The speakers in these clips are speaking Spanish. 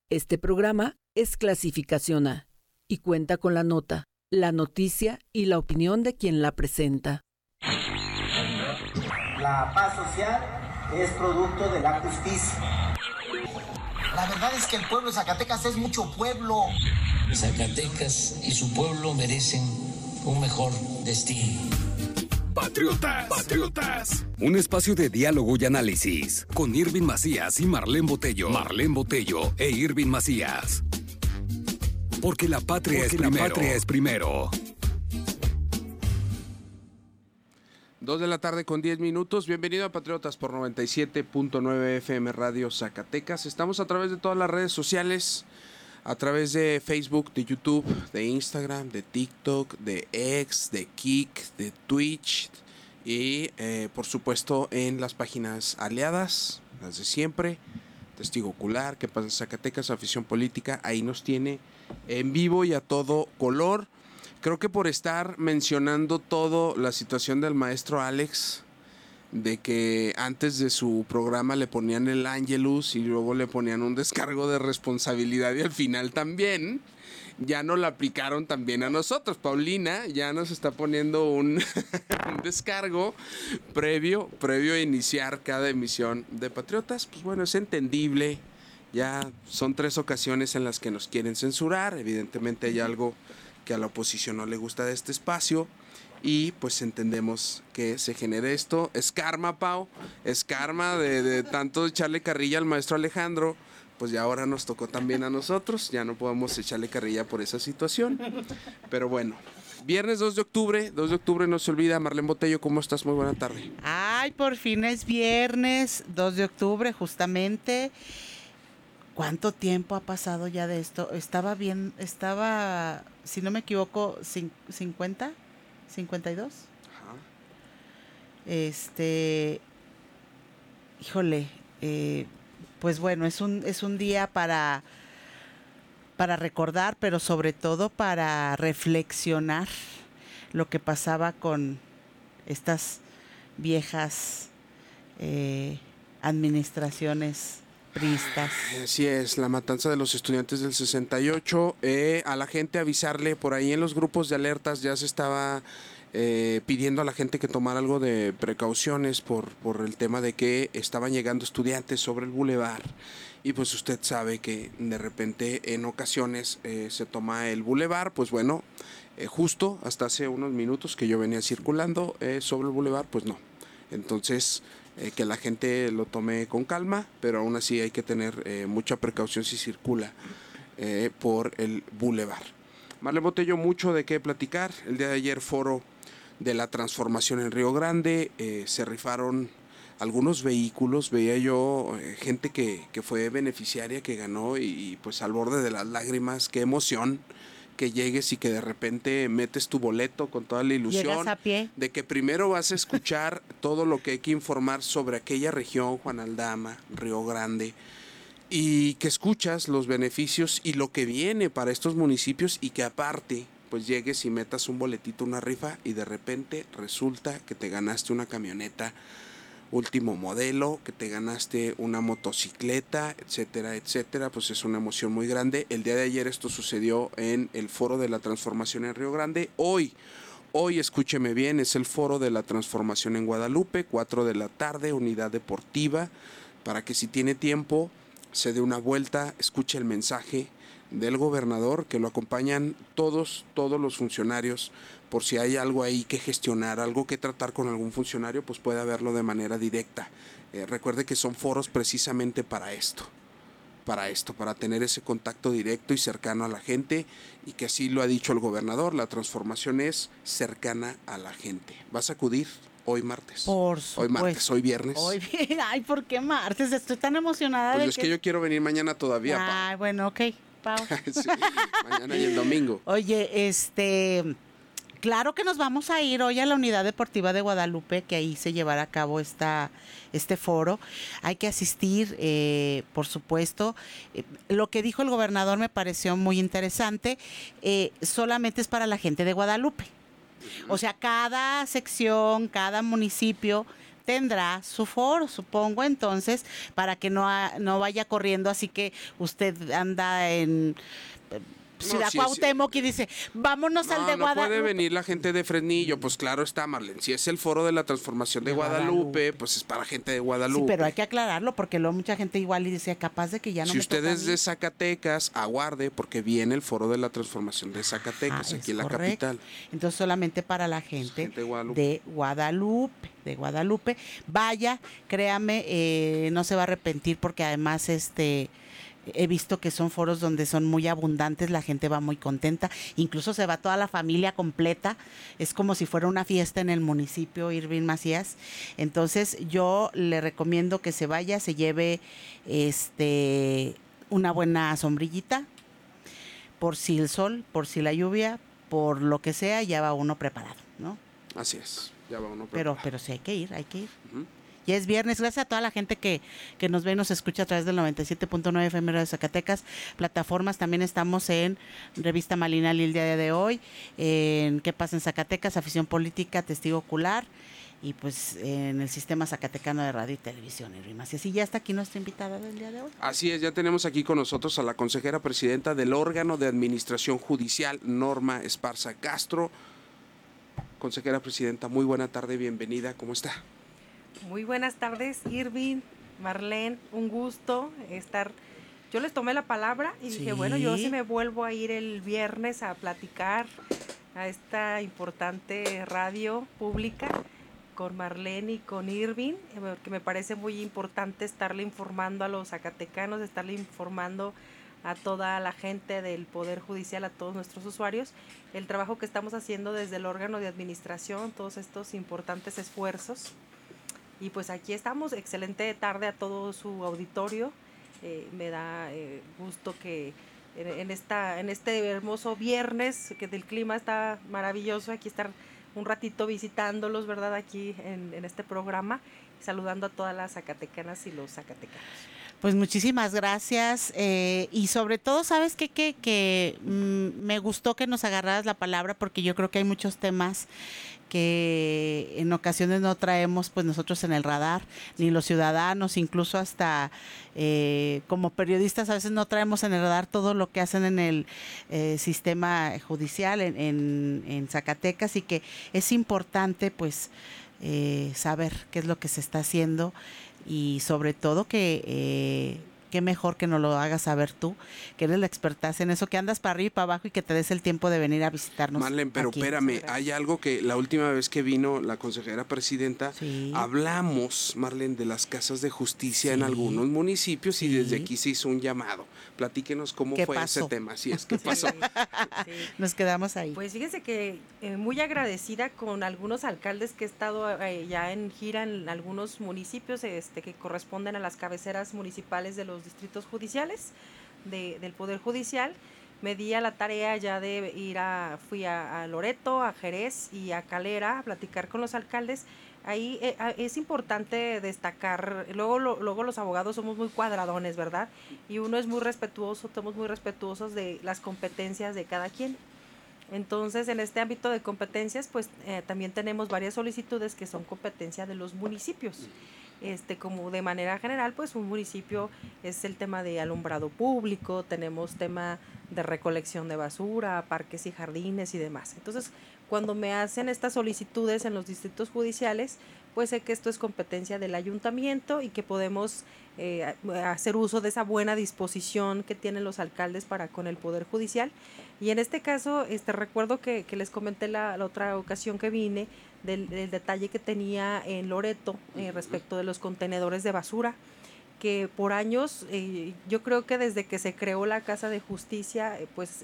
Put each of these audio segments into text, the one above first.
Este programa es clasificación A y cuenta con la nota, la noticia y la opinión de quien la presenta. La paz social es producto de la justicia. La verdad es que el pueblo de Zacatecas es mucho pueblo. Zacatecas y su pueblo merecen un mejor destino. Patriotas. Un espacio de diálogo y análisis con Irving Macías y Marlene Botello e Irving Macías. Porque la patria es primero. 2 de la tarde con 10 minutos. Bienvenido a Patriotas por 97.9 FM Radio Zacatecas. Estamos a través de todas las redes sociales, a través de Facebook, de YouTube, de Instagram, de TikTok, de X, de Kik, de Twitch y por supuesto en las páginas aliadas, las de siempre, Testigo Ocular, ¿Qué pasa en Zacatecas?, Afición Política. Ahí nos tiene en vivo y a todo color. Creo que por estar mencionando todo la situación del maestro Alex, de que antes de su programa le ponían el Ángelus y luego le ponían un descargo de responsabilidad y al final también, ya no la aplicaron también a nosotros. Paulina ya nos está poniendo un descargo previo a iniciar cada emisión de Patriotas. Pues bueno, es entendible. Ya son 3 ocasiones en las que nos quieren censurar. Evidentemente hay algo que a la oposición no le gusta de este espacio y pues entendemos que se genere esto. Es karma, Pau, es karma de tanto echarle carrilla al maestro Alejandro. Pues ya ahora nos tocó también a nosotros, ya no podemos echarle carrilla por esa situación, pero bueno. Viernes 2 de octubre, no se olvida. Marlene Botello, ¿cómo estás? Muy buena tarde. Ay, por fin es viernes 2 de octubre, justamente. ¿Cuánto tiempo ha pasado ya de esto? Estaba, si no me equivoco, 50, 52. Ajá. Híjole, pues bueno, es un día para recordar, pero sobre todo para reflexionar lo que pasaba con estas viejas administraciones priistas. Así es, la matanza de los estudiantes del 68. A la gente avisarle, por ahí en los grupos de alertas ya se estaba pidiendo a la gente que tomara algo de precauciones por el tema de que estaban llegando estudiantes sobre el bulevar. Y pues usted sabe que de repente en ocasiones se toma el bulevar. Pues bueno, justo hasta hace unos minutos que yo venía circulando sobre el bulevar, pues no. Entonces, que la gente lo tome con calma, pero aún así hay que tener mucha precaución si circula por el bulevar. Marlene Botello, mucho de qué platicar. El día de ayer, foro de la transformación en Río Grande, se rifaron algunos vehículos. Veía yo gente que fue beneficiaria, que ganó y pues al borde de las lágrimas. Qué emoción que llegues y que de repente metes tu boleto con toda la ilusión. Llegas a pie. De que primero vas a escuchar todo lo que hay que informar sobre aquella región, Juan Aldama, Río Grande, y que escuchas los beneficios y lo que viene para estos municipios, y que aparte pues llegues y metas un boletito, una rifa, y de repente resulta que te ganaste una camioneta último modelo, que te ganaste una motocicleta, etcétera, etcétera. Pues es una emoción muy grande. El día de ayer esto sucedió en el Foro de la Transformación en Río Grande. Hoy, escúcheme bien, es el Foro de la Transformación en Guadalupe, 4 de la tarde, Unidad Deportiva, para que si tiene tiempo se dé una vuelta, escuche el mensaje del gobernador, que lo acompañan todos los funcionarios, por si hay algo ahí que gestionar, algo que tratar con algún funcionario, pues puede verlo de manera directa. Recuerde que son foros precisamente para esto, para tener ese contacto directo y cercano a la gente, y que así lo ha dicho el gobernador, la transformación es cercana a la gente. ¿Vas a acudir? Hoy martes. Por supuesto. Hoy martes, hoy viernes. Ay, ¿por qué martes? Estoy tan emocionada. Pues es que yo quiero venir mañana todavía. Ay, bueno, ok, Pau. Sí, mañana y el domingo. Oye, claro que nos vamos a ir hoy a la Unidad Deportiva de Guadalupe, que ahí se llevará a cabo este foro. Hay que asistir, por supuesto. Lo que dijo el gobernador me pareció muy interesante. Solamente es para la gente de Guadalupe. O sea, cada sección, cada municipio tendrá su foro, supongo, entonces, para que no vaya corriendo, así que usted anda en Ciudad Cuauhtémoc y dice, vámonos al de Guadalupe. No puede venir la gente de Fresnillo, pues claro está, Marlene. Si es el foro de la transformación de Guadalupe, pues es para gente de Guadalupe. Sí, pero hay que aclararlo porque luego mucha gente igual y dice, capaz de que ya no si me usted toca es de Zacatecas, aguarde porque viene el foro de la transformación de Zacatecas, aquí en la capital. Entonces solamente para la gente de Guadalupe. Vaya, créame, no se va a arrepentir porque además he visto que son foros donde son muy abundantes, la gente va muy contenta, incluso se va toda la familia completa, es como si fuera una fiesta en el municipio Irving Macías. Entonces yo le recomiendo que se vaya, se lleve una buena sombrillita, por si el sol, por si la lluvia, por lo que sea, ya va uno preparado, ¿no? Así es, ya va uno preparado. Pero sí hay que ir. Uh-huh. Ya es viernes, gracias a toda la gente que nos ve y nos escucha a través del 97.9 FM de Zacatecas, plataformas, también estamos en Revista Malinal el día de hoy, en ¿Qué pasa en Zacatecas?, Afición Política, Testigo Ocular, y pues en el Sistema Zacatecano de Radio y Televisión, y más. Y así ya está aquí nuestra invitada del día de hoy. Así es, ya tenemos aquí con nosotros a la consejera presidenta del órgano de administración judicial, Norma Esparza Castro. Consejera presidenta, muy buena tarde, bienvenida, ¿cómo está? Muy buenas tardes, Irving, Marlene, un gusto estar. Yo les tomé la palabra y dije, bueno, yo sí me vuelvo a ir el viernes a platicar a esta importante radio pública con Marlene y con Irving, que me parece muy importante estarle informando a los zacatecanos, estarle informando a toda la gente del Poder Judicial, a todos nuestros usuarios, el trabajo que estamos haciendo desde el órgano de administración, todos estos importantes esfuerzos. Y pues aquí estamos, excelente tarde a todo su auditorio. Me da gusto que en este hermoso viernes, que el clima está maravilloso, aquí estar un ratito visitándolos, ¿verdad? Aquí en este programa, saludando a todas las zacatecanas y los zacatecanos. Pues muchísimas gracias, y sobre todo, ¿sabes qué? Que me gustó que nos agarraras la palabra, porque yo creo que hay muchos temas que en ocasiones no traemos pues nosotros en el radar, ni los ciudadanos, incluso hasta como periodistas a veces no traemos en el radar todo lo que hacen en el sistema judicial en Zacatecas, y que es importante pues saber qué es lo que se está haciendo, y sobre todo que qué mejor que nos lo hagas saber tú, que eres la expertaza en eso, que andas para arriba y para abajo y que te des el tiempo de venir a visitarnos. Marlene, pero aquí. Espérame, hay algo que la última vez que vino la consejera presidenta, hablamos, Marlene, de las casas de justicia en algunos municipios, y desde aquí se hizo un llamado. Platíquenos cómo fue ese tema. Así es, ¿qué pasó? Nos quedamos ahí. Pues fíjense que muy agradecida con algunos alcaldes que he estado ya en gira en algunos municipios que corresponden a las cabeceras municipales de los distritos judiciales del Poder Judicial. Me di a la tarea ya de fui a Loreto, a Jerez y a Calera a platicar con los alcaldes. Ahí es importante destacar, luego los abogados somos muy cuadradones, ¿verdad? Y uno es muy respetuoso, somos muy respetuosos de las competencias de cada quien. Entonces, en este ámbito de competencias, pues también tenemos varias solicitudes que son competencia de los municipios. Como de manera general, pues un municipio es el tema de alumbrado público, tenemos tema de recolección de basura, parques y jardines y demás. Entonces, cuando me hacen estas solicitudes en los distritos judiciales, pues sé que esto es competencia del ayuntamiento y que podemos hacer uso de esa buena disposición que tienen los alcaldes para con el Poder Judicial. Y en este caso, recuerdo que les comenté la otra ocasión que vine del detalle que tenía en Loreto respecto de los contenedores de basura, que por años, yo creo que desde que se creó la Casa de Justicia, pues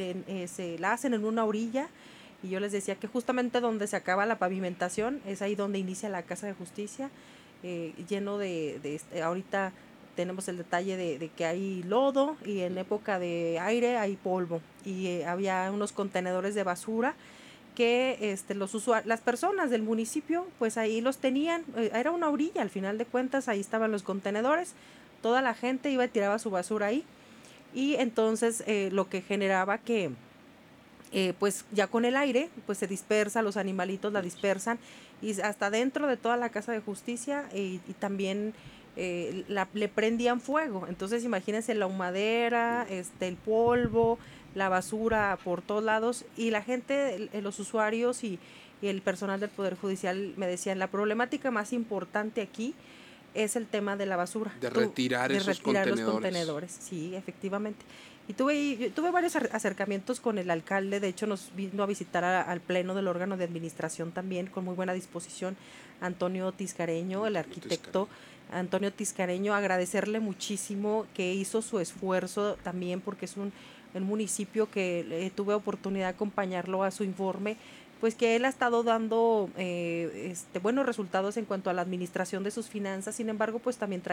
se la hacen en una orilla, y yo les decía que justamente donde se acaba la pavimentación es ahí donde inicia la Casa de Justicia, lleno ahorita tenemos el detalle de que hay lodo, y en época de aire hay polvo, y había unos contenedores de basura que las personas del municipio pues ahí los tenían, era una orilla, al final de cuentas ahí estaban los contenedores, toda la gente iba y tiraba su basura ahí, y entonces lo que generaba que pues ya con el aire, pues se dispersa, los animalitos la dispersan y hasta dentro de toda la casa de justicia y también le prendían fuego. Entonces imagínense la humadera, el polvo, la basura por todos lados y la gente, los usuarios y el personal del Poder Judicial me decían, la problemática más importante aquí es el tema de la basura. De retirar los contenedores. Sí, efectivamente. Y tuve varios acercamientos con el alcalde, de hecho nos vino a visitar al pleno del órgano de administración también, con muy buena disposición, Antonio Tiscareño, el arquitecto Antonio Tiscareño, agradecerle muchísimo que hizo su esfuerzo también, porque es un municipio que tuve oportunidad de acompañarlo a su informe, pues que él ha estado dando buenos resultados en cuanto a la administración de sus finanzas. Sin embargo, pues también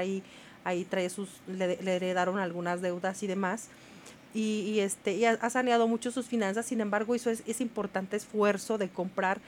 le heredaron algunas deudas y demás, y ha saneado mucho sus finanzas. Sin embargo, hizo ese importante esfuerzo de comprar,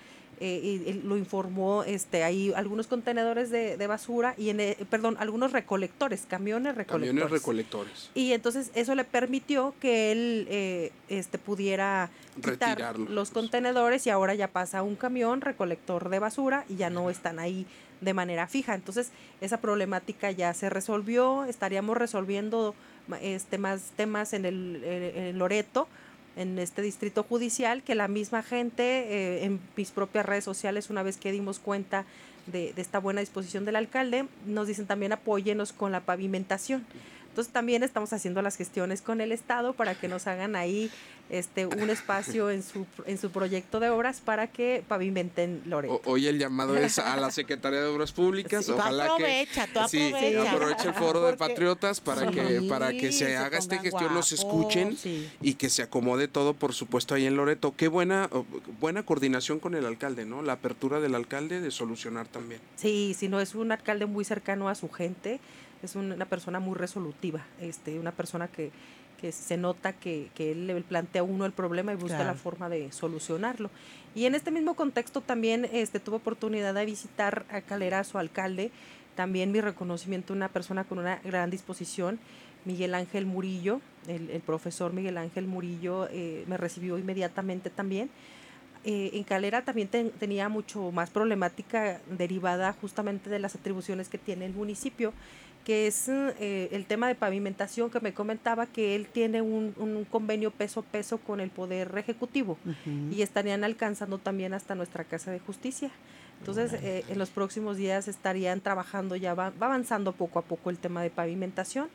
lo informó, hay algunos contenedores de basura y algunos camiones recolectores. Y entonces eso le permitió que él pudiera quitar los contenedores, y ahora ya pasa un camión recolector de basura y ya no están ahí de manera fija. Entonces esa problemática ya se resolvió. Estaríamos resolviendo más temas en Loreto, en este distrito judicial, que la misma gente, en mis propias redes sociales, una vez que dimos cuenta de esta buena disposición del alcalde, nos dicen también apóyenos con la pavimentación. Entonces también estamos haciendo las gestiones con el Estado para que nos hagan ahí un espacio en su proyecto de obras para que pavimenten Loreto. Hoy el llamado es a la Secretaría de Obras Públicas. Sí, ojalá aprovecha. Aproveche el foro de Patriotas para que se haga esta gestión, nos escuchen y que se acomode todo, por supuesto, ahí en Loreto. Qué buena coordinación con el alcalde, ¿no? La apertura del alcalde de solucionar también. Sí, no, es un alcalde muy cercano a su gente. Es una persona muy resolutiva, una persona que se nota que él le plantea a uno el problema y busca la forma de solucionarlo. Y en este mismo contexto también tuve oportunidad de visitar a Calera, a su alcalde. También mi reconocimiento a una persona con una gran disposición, Miguel Ángel Murillo, el profesor Miguel Ángel Murillo, me recibió inmediatamente también. En Calera también tenía mucho más problemática derivada justamente de las atribuciones que tiene el municipio, que es el tema de pavimentación, que me comentaba que él tiene un convenio peso a peso con el Poder Ejecutivo, y estarían alcanzando también hasta nuestra Casa de Justicia. Entonces, en los próximos días estarían trabajando, ya va avanzando poco a poco el tema de pavimentación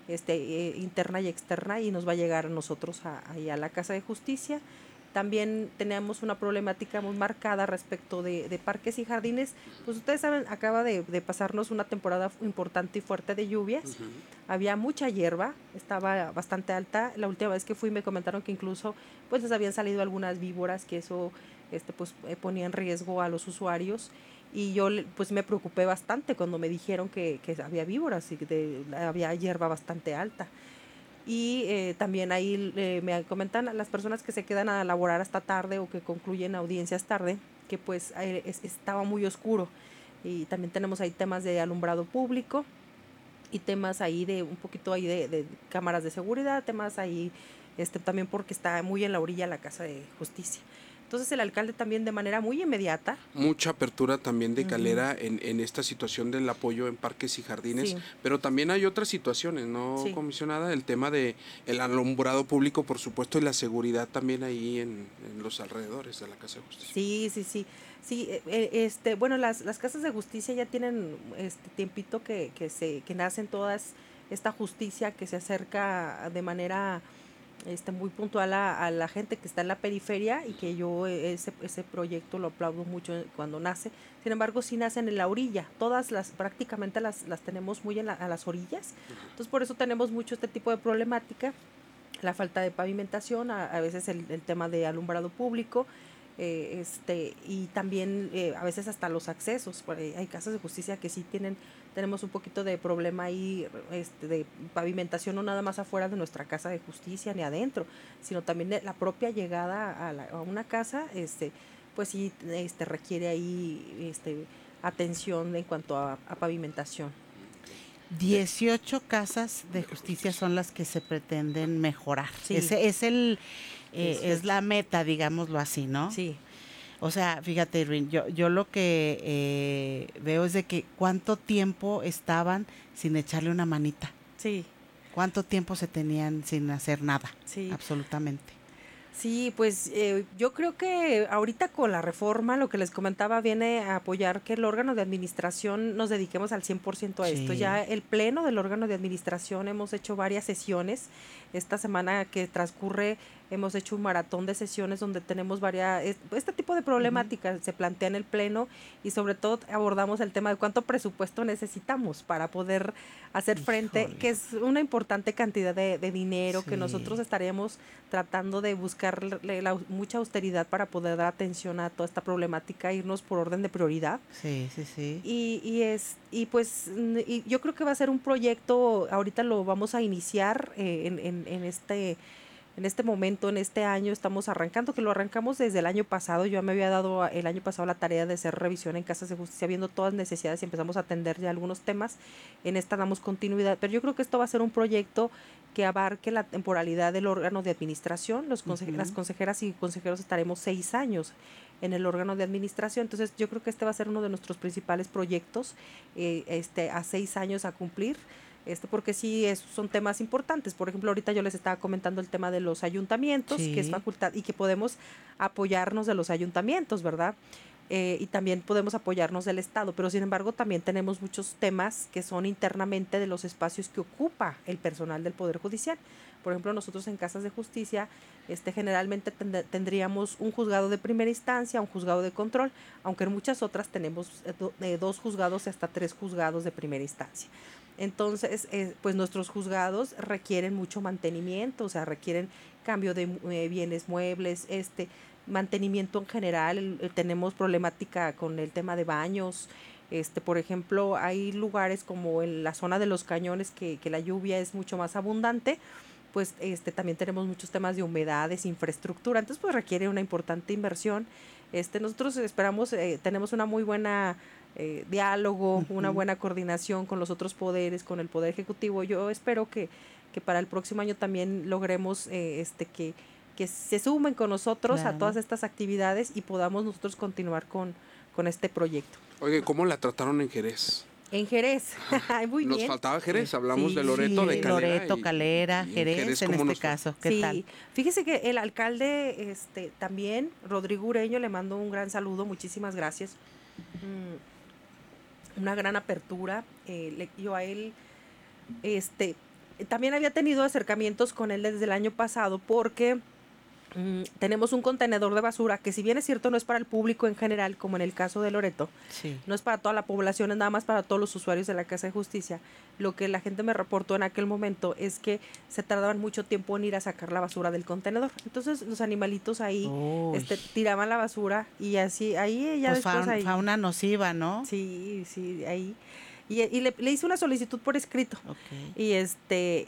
interna y externa, y nos va a llegar a nosotros ahí a la Casa de Justicia. También tenemos una problemática muy marcada respecto de parques y jardines. Pues ustedes saben, acaba de pasarnos una temporada importante y fuerte de lluvias. Había mucha hierba, estaba bastante alta. La última vez que fui me comentaron que incluso pues les habían salido algunas víboras, que eso ponía en riesgo a los usuarios. Y yo pues me preocupé bastante cuando me dijeron que había víboras y que había hierba bastante alta. Y también ahí me comentan las personas que se quedan a laborar hasta tarde o que concluyen audiencias tarde, que pues estaba muy oscuro. Y también tenemos ahí temas de alumbrado público y temas ahí de un poquito ahí de cámaras de seguridad, temas ahí también porque está muy en la orilla la Casa de Justicia. Entonces el alcalde también de manera muy inmediata. Mucha apertura también de Calera en esta situación del apoyo en parques y jardines, pero también hay otras situaciones, ¿no, comisionada? El tema de el alumbrado público, por supuesto, y la seguridad también ahí en los alrededores de la Casa de Justicia. Sí, bueno, las casas de justicia ya tienen tiempito que nacen todas, esta justicia que se acerca de manera muy puntual a la gente que está en la periferia, y que yo ese proyecto lo aplaudo mucho cuando nace. Sin embargo, sí nacen en la orilla, prácticamente las tenemos muy a las orillas. Entonces por eso tenemos mucho este tipo de problemática, la falta de pavimentación, a veces el tema de alumbrado público, y también a veces hasta los accesos. Hay casas de justicia que sí tenemos un poquito de problema ahí, de pavimentación, no nada más afuera de nuestra Casa de Justicia ni adentro, sino también la propia llegada a una casa, pues sí requiere ahí atención en cuanto a pavimentación. 18 casas de justicia son las que se pretenden mejorar. Sí. Ese es es la meta, digámoslo así, ¿no? Sí. O sea, fíjate, Irving, yo lo que veo es de que cuánto tiempo estaban sin echarle una manita. Sí. Cuánto tiempo se tenían sin hacer nada. Sí. Absolutamente. Sí, pues yo creo que ahorita con la reforma, lo que les comentaba, viene a apoyar que el órgano de administración nos dediquemos al 100% a esto. Sí. Ya el pleno del órgano de administración hemos hecho varias sesiones. Esta semana que transcurre hemos hecho un maratón de sesiones donde tenemos este tipo de problemáticas se plantea en el pleno y sobre todo abordamos el tema de cuánto presupuesto necesitamos para poder hacer frente, que es una importante cantidad de dinero que nosotros estaríamos tratando de buscar mucha austeridad para poder dar atención a toda esta problemática, irnos por orden de prioridad. Sí, sí, sí. Y yo creo que va a ser un proyecto, ahorita lo vamos a iniciar en este momento, en este año estamos arrancando, que lo arrancamos desde el año pasado. Yo me había dado el año pasado la tarea de hacer revisión en casas de justicia, viendo todas las necesidades y empezamos a atender ya algunos temas. En esta damos continuidad, pero yo creo que esto va a ser un proyecto que abarque la temporalidad del órgano de administración. Las consejeras y consejeros estaremos 6 años en el órgano de administración, entonces yo creo que este va a ser uno de nuestros principales proyectos a 6 años a cumplir. Porque sí son temas importantes. Por ejemplo, ahorita yo les estaba comentando el tema de los ayuntamientos, que es facultad y que podemos apoyarnos de los ayuntamientos, ¿verdad? Y también podemos apoyarnos del Estado, pero sin embargo también tenemos muchos temas que son internamente de los espacios que ocupa el personal del Poder Judicial. Por ejemplo, nosotros en casas de justicia generalmente tendríamos un juzgado de primera instancia, un juzgado de control, aunque en muchas otras tenemos 2 juzgados y hasta 3 juzgados de primera instancia. Entonces, pues nuestros juzgados requieren mucho mantenimiento, o sea, requieren cambio de bienes muebles, mantenimiento en general. Tenemos problemática con el tema de baños. Por ejemplo, hay lugares como en la zona de los cañones que la lluvia es mucho más abundante, pues también tenemos muchos temas de humedades, infraestructura, entonces pues requiere una importante inversión. Nosotros esperamos, tenemos una muy buena diálogo, una buena coordinación con los otros poderes, con el Poder Ejecutivo. Yo espero que para el próximo año también logremos que se sumen con nosotros a todas estas actividades y podamos nosotros continuar con este proyecto. Oye, ¿cómo la trataron en Jerez? En Jerez, muy bien. Nos faltaba Jerez, hablamos de Loreto, de Calera. Loreto, Calera, Jerez en este caso. ¿Qué tal? Fíjese que el alcalde también, Rodrigo Ureño, le mando un gran saludo, muchísimas gracias. Una gran apertura. Yo a él también había tenido acercamientos con él desde el año pasado porque tenemos un contenedor de basura que, si bien es cierto, no es para el público en general, como en el caso de Loreto, no es para toda la población, es nada más para todos los usuarios de la Casa de Justicia. Lo que la gente me reportó en aquel momento es que se tardaban mucho tiempo en ir a sacar la basura del contenedor. Entonces los animalitos ahí tiraban la basura y así, ahí ya pues después fauna nociva, ¿no? Sí, ahí. Y le hice una solicitud por escrito. Okay.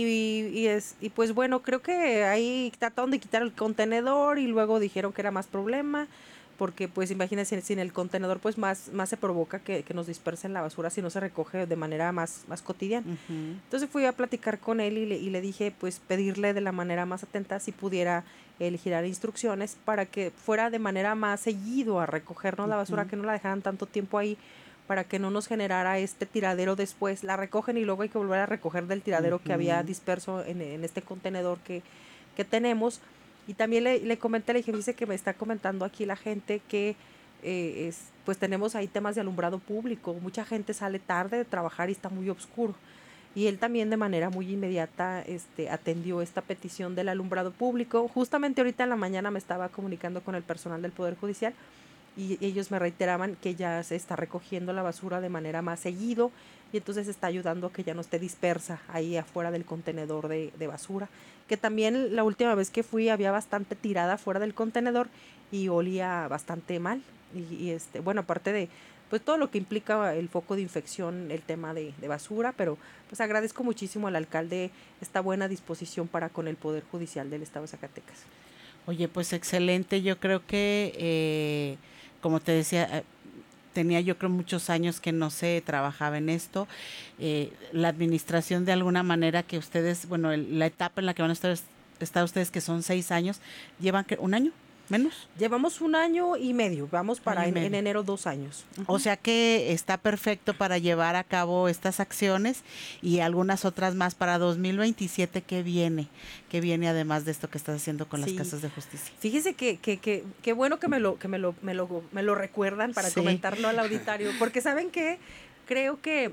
Y pues bueno, creo que ahí trataron de quitar el contenedor y luego dijeron que era más problema, porque pues imagínense, sin el contenedor pues más se provoca que nos dispersen la basura si no se recoge de manera más cotidiana. Entonces fui a platicar con él y le dije pues pedirle de la manera más atenta si pudiera girar instrucciones para que fuera de manera más seguido a recogernos la basura, que no la dejaran tanto tiempo ahí, para que no nos generara tiradero después. La recogen y luego hay que volver a recoger del tiradero que había disperso en este contenedor que tenemos. Y también le comenté, le dije, dice que me está comentando aquí la gente que pues tenemos ahí temas de alumbrado público. Mucha gente sale tarde de trabajar y está muy oscuro. Y él también de manera muy inmediata atendió esta petición del alumbrado público. Justamente ahorita en la mañana me estaba comunicando con el personal del Poder Judicial y ellos me reiteraban que ya se está recogiendo la basura de manera más seguido y entonces está ayudando a que ya no esté dispersa ahí afuera del contenedor de basura, que también la última vez que fui había bastante tirada fuera del contenedor y olía bastante mal y bueno, aparte de pues todo lo que implica el foco de infección, el tema de basura, pero pues agradezco muchísimo al alcalde esta buena disposición para con el Poder Judicial del Estado de Zacatecas. Oye, pues excelente, yo creo que como te decía, tenía yo creo muchos años que no se trabajaba en esto. La administración de alguna manera que ustedes, bueno, la etapa en la que van a estar está ustedes que son 6 años, ¿llevan un año? ¿Menos? Llevamos 1 año y medio, vamos para en enero 2 años. O sea que está perfecto para llevar a cabo estas acciones y algunas otras más para 2027 que viene además de esto que estás haciendo con las casas de justicia. Fíjese que bueno que me lo recuerdan para comentarlo al auditorio, porque saben que creo que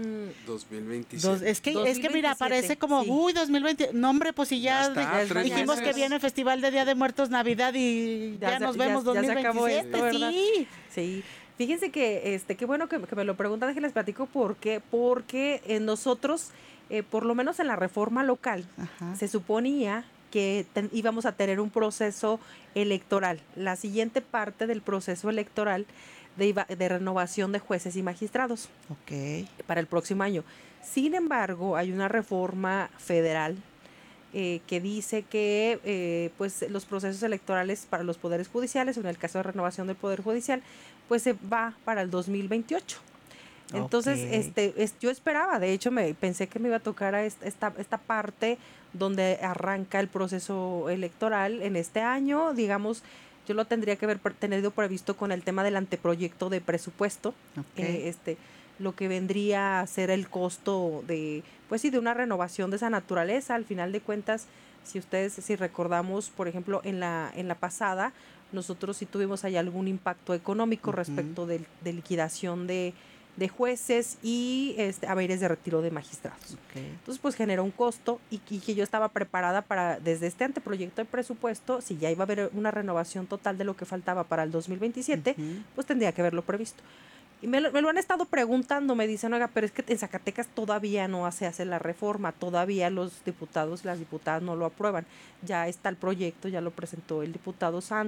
2027. Es que mira, parece como, 2020. No, hombre, pues si ya dijimos que viene el Festival de Día de Muertos, Navidad y ya nos vemos 2027. Ya se acabó esto, ¿verdad? Sí. Fíjense que qué bueno que me lo preguntan, que les platico porque nosotros, por lo menos en la reforma local, se suponía que íbamos a tener un proceso electoral. La siguiente parte del proceso electoral de renovación de jueces y magistrados para el próximo año. Sin embargo, hay una reforma federal que dice que pues los procesos electorales para los poderes judiciales, en el caso de renovación del Poder Judicial, pues se va para el 2028. Entonces, yo esperaba, de hecho, pensé que me iba a tocar a esta parte donde arranca el proceso electoral en este año, digamos. Yo lo tendría que haber tenido previsto con el tema del anteproyecto de presupuesto, lo que vendría a ser el costo de una renovación de esa naturaleza. Al final de cuentas, si recordamos, por ejemplo, en la pasada, nosotros sí tuvimos ahí algún impacto económico respecto de liquidación de jueces y haberes de retiro de magistrados. Entonces, pues generó un costo y que yo estaba preparada para, desde este anteproyecto de presupuesto, si ya iba a haber una renovación total de lo que faltaba para el 2027, pues tendría que haberlo previsto. Y me lo han estado preguntando, me dicen, oiga, pero es que en Zacatecas todavía no se hace la reforma, todavía los diputados y las diputadas no lo aprueban. Ya está el proyecto, ya lo presentó el diputado Santos.